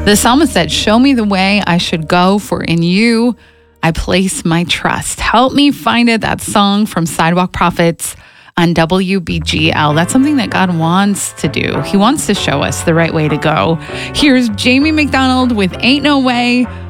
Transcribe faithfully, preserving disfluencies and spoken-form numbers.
The psalmist said, show me the way I should go, for in you I place my trust. Help me find it. That song from Sidewalk Prophets on W B G L. That's something that God wants to do. He wants to show us the right way to go. Here's Jamie McDonald with Ain't No Way